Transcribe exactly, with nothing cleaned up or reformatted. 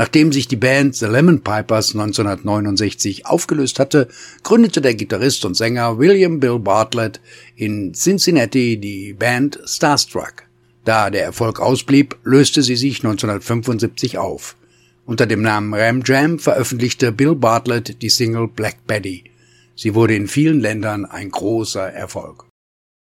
Nachdem sich die Band The Lemon Pipers neunzehnhundertneunundsechzig aufgelöst hatte, gründete der Gitarrist und Sänger William Bill Bartlett in Cincinnati die Band Starstruck. Da der Erfolg ausblieb, löste sie sich neunzehnhundertfünfundsiebzig auf. Unter dem Namen Ram Jam veröffentlichte Bill Bartlett die Single Black Betty. Sie wurde in vielen Ländern ein großer Erfolg.